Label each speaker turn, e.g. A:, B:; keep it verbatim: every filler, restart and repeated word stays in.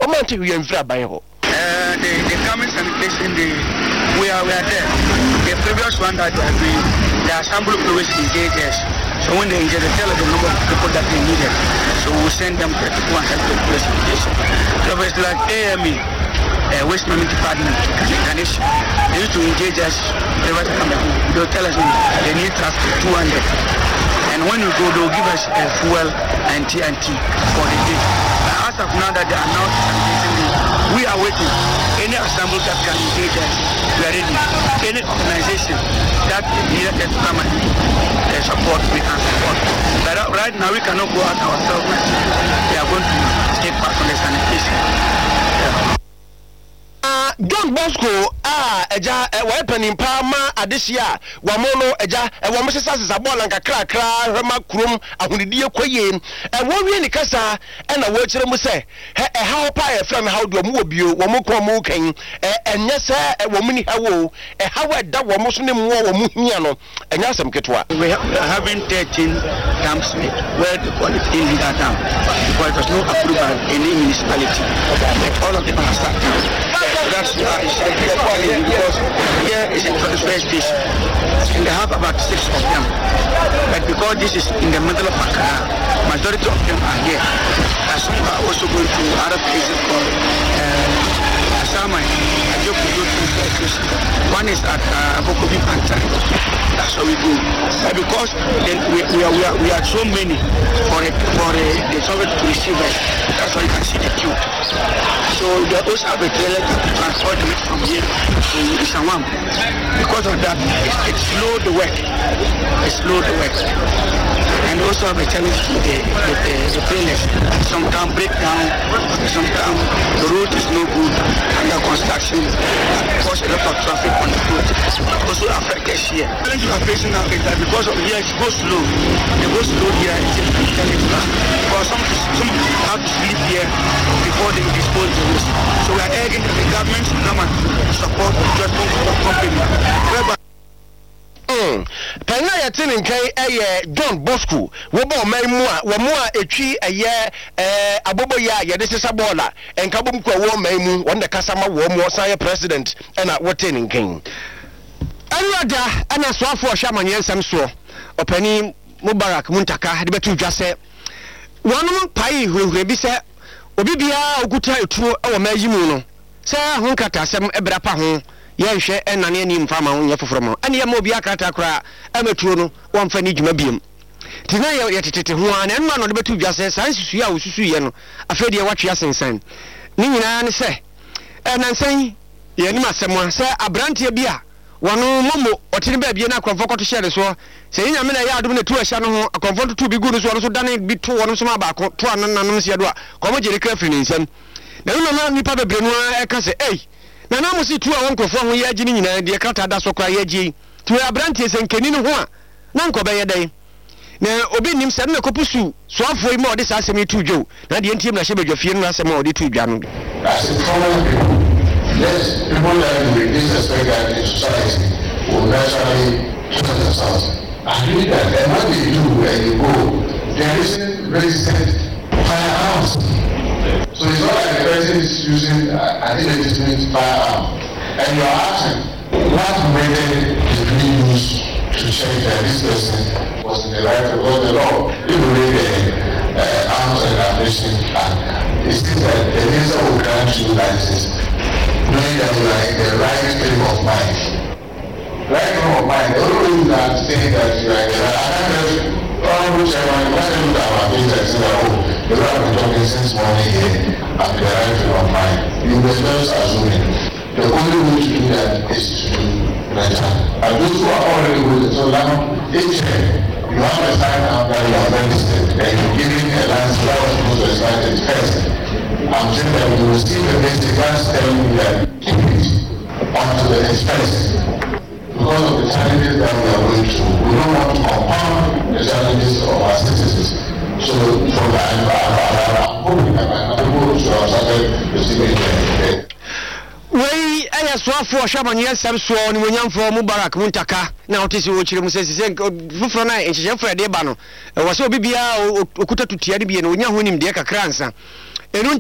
A: o man te wi mfra ban ho
B: uh the the coming sanitation the we are we are there. The previous one that we agreed, the assembly always engages. So when they engage, they tell us the number of people that they needed. So we send them to go and help the investigation. So it's like A M E, uh, Waste Management Department, Ganesh. They used to engage us. They were to come back. They'll tell us they need transport two hundred. And when we go, they'll give us uh, fuel and T N T for the day. But as of now that they are now we are waiting. Any assembly that can engage us, we are ready. Any organization that needed to come and uh, support, we can support. But right now, we cannot go out ourselves. We are going to take part on the sanitation. Yeah.
A: Uh, John Bosco, ah, eja, wa penin pa ma adehia, wa mo no eja, e wa mo sesa sesa ball nka kra kra, hema krum, ahunidie koye. E wo wie ni kasa, e na wo kire mu se, he e ha pa e fra me ha do mu obio, wo mo ko mo kan, e enye se e wo mu ni ha wo, e ha wa da wo mo so ne mo wo mu hia no, enye asem ketwa.
B: We are having thirteen camps where the quality in that town, because it was no approved by any municipality. Like all of them are starting. That's why it's because here is a transfer station and they have about six of them. But because this is in the middle of Accra, majority of them are here. And some are also going to other places called uh, Asamai, Ajokujo transfer station. One is at uh, Bokobi Pantai. That's how we go. But because then we, we, are, we, are, we are so many for it, for uh, the Soviet to receive us, that's why you can see the queue. So they also have a trailer to transport them from here to Isawam. Because of that, it, it slowed the work. It slowed the work. And also have a challenge to the, the, the, the trailers. Sometimes break down, sometimes the road is no good under construction. That causes a lot of traffic on the road. Also affect us here. The challenge we are facing now is that because of here it goes slow. It goes slow here, it's a big challenge. Because some, some have to sleep here before they dispose the waste. So we are urging the government to come and support the transport company. Whereby
A: Mm. Panya ya tini nkai eye John Bosco wobo maimu a wo mu a etwi eye eh abobo ya ye de sesa bola enka bom kwa wo maimu won de kasama wo mu osan president na wo tini nkai anwada ana soafo hwamanye nsam so opani Mubarak Muntaka de betu dwase wonom pai hurehure bi se obi bia okuta etuo e wo mayimu no se ho nkata asem ebra pa ho yenhwe enane ani mfa ma nya foforo ma ane ya ma obi akata kra ametuo no wonfa ni dwuma biem tina ye tetete ho an enma no de betu dwase san susu ya osusu ye no afede ye watwe asensan ni nyina ne se enansan ye ni masemo se abrantie bia wono momo otini ba bie na akonfo koto hye de so se nya me na ya adom na tu ahya no ho akonfo tu bi gu no so no so dane bi to wono so ma ba ko to anananom se do a ko mo jere kra firi nsam na no na nipa bebre no e ka se ei na na mo si tu a wonkofo ho ye agi ni nyina de krata da so kwa ye agi tu abrantie se nkeni no ho a na nko be ye dai na obi nim se na kopusu so afo yi ma odi sa asemi tu dwo na de ntiem na hye bedwafie no asemi odi tu dwa no
C: yes, people like with this aspect that in society will naturally put themselves. I believe that and what they do when you go, there isn't registered firearms. So it's not like the person is using uh, an illegitimate firearm. And you're asking, what method did we use to check that this person was in the right of the law? If we read the uh, Arms and Ammunition Act, it says that the minister will grant you license knowing that you are in the right frame of mind. Right frame of mind, the only way you can say that you are in the right Honorable Chairman, you must look at our business and say, oh, the right of talking since morning here, I'm in the right frame of mind. You were just assuming. The only way to do that is to do better. And those who are already with it, so now, each year, you have a sign out that you are registered and you're giving a license that was supposed to expire it first. I'm saying that we will receive a basic that's telling you that keep it onto the expense. Because of the challenges that we are going through, we don't want to compound the challenges of our citizens. So, for that, I'm hoping that my people should have started receiving the
A: Wei aya soafo hwamanye nsam so ni wonyamfo Mubarak Muntaka na otisi wo kire musesi se fufro na enhyehye frede ba no wo se obi bia okuta tutia de bie no wonya honim de kakra nsa enu